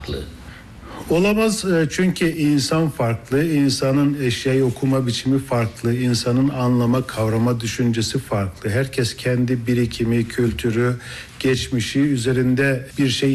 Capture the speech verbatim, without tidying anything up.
Olamaz çünkü insan farklı, insanın eşyayı okuma biçimi farklı, insanın anlama, kavrama düşüncesi farklı. Herkes kendi birikimi, kültürü, geçmişi üzerinde bir şey